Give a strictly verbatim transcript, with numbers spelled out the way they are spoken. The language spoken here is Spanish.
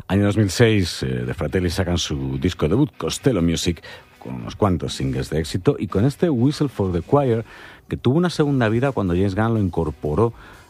Año dos mil seis, eh, The Fratelli sacan su disco debut, Costello Music, con unos cuantos singles de éxito, y con este Whistle for the Choir, que tuvo una segunda vida cuando James Gunn lo incorporó